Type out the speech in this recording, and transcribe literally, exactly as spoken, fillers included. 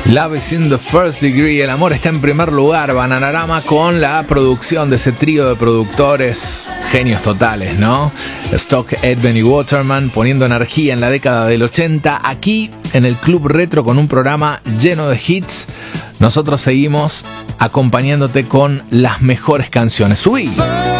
Love is in the first degree, el amor está en primer lugar. Bananarama con la producción de ese trío de productores, genios totales, ¿no? Stock, Edben y Waterman, poniendo energía en la década del ochenta, aquí en el Club Retro con un programa lleno de hits. Nosotros seguimos acompañándote con las mejores canciones. ¡Subí!